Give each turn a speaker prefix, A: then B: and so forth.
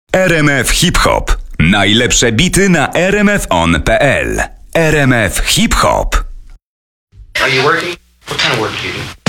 A: RMF Hip Hop. Najlepsze bity na rmfon.pl. RMF Hip Hop.
B: Are you working? What kind of work do you do?